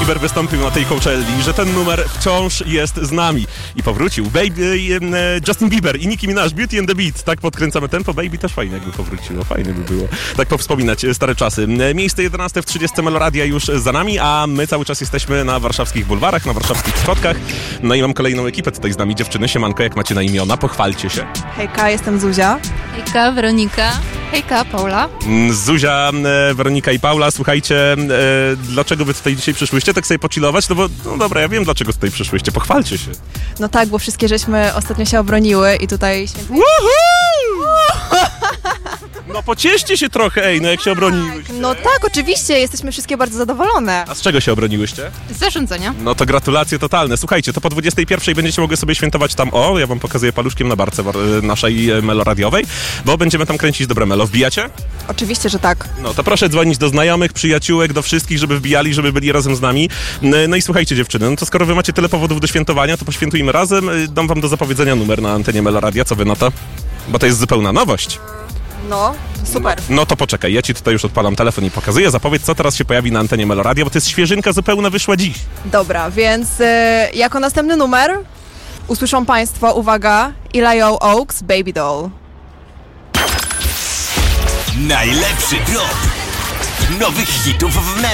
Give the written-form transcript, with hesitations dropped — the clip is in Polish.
Bieber wystąpił na tej Coachelli, że ten numer wciąż jest z nami. I powrócił. Justin Bieber i Nicki Minaj, Beauty and the Beat. Tak podkręcamy tempo. Baby też fajnie jakby powróciło. Fajnie by było. Tak powspominać stare czasy. Miejsce 11 w 30 Meloradia już za nami, a my cały czas jesteśmy na warszawskich bulwarach, na warszawskich schodkach. No i mam kolejną ekipę tutaj z nami. Dziewczyny, siemanko, jak macie na imiona? Pochwalcie się. Hejka, jestem Zuzia. Hejka, Weronika. Hejka, Paula. Zuzia, Weronika i Paula, słuchajcie, dlaczego wy tutaj dzisiaj przyszłyście? Tak sobie pochillować? No bo, no dobra, ja wiem, dlaczego tutaj przyszłyście. Pochwalcie się. No tak, bo wszystkie żeśmy ostatnio się obroniły i tutaj świętujemy. No pocieszcie się trochę, no jak się obroniłyście. No tak, oczywiście, jesteśmy wszystkie bardzo zadowolone. A z czego się obroniłyście? Z zarządzania. No to gratulacje totalne. Słuchajcie, to po 21 będziecie mogły sobie świętować tam, ja wam pokazuję paluszkiem na barce naszej meloradiowej, bo będziemy tam kręcić dobre melo. Wbijacie? Oczywiście, że tak. No to proszę dzwonić do znajomych, przyjaciółek, do wszystkich, żeby wbijali, żeby byli razem z nami. No i słuchajcie dziewczyny, no to skoro wy macie tyle powodów do świętowania, to poświętujmy razem. Dam wam do zapowiedzenia numer na antenie Meloradia. Co wy na to? Bo to jest zupełna nowość. No, super. No to poczekaj, ja ci tutaj już odpalam telefon i pokazuję. Zapowiedz, co teraz się pojawi na antenie Meloradia, bo to jest świeżynka zupełna, wyszła dziś. Dobra, więc jako następny numer usłyszą Państwo, uwaga, Eli Oaks, Baby Doll. Najlepszy drop nowych hitów w Melo.